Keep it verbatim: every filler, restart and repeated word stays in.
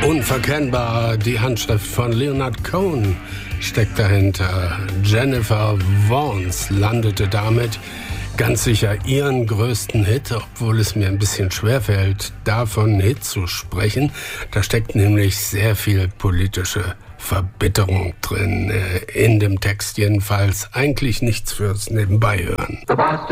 Unverkennbar, die Handschrift von Leonard Cohen steckt dahinter. Jennifer Warnes landete damit ganz sicher ihren größten Hit, obwohl es mir ein bisschen schwerfällt, davon Hit zu sprechen. Da steckt nämlich sehr viel politische Verbitterung drin, in dem Text jedenfalls. Eigentlich nichts fürs Nebenbeihören.